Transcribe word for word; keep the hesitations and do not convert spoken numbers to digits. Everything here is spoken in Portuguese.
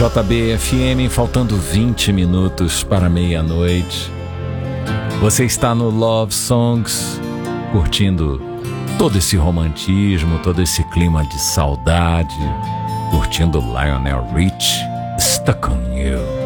J B F M, faltando vinte minutos para meia-noite. Você está no Love Songs, curtindo todo esse romantismo, todo esse clima de saudade, curtindo Lionel Richie, Stuck on You.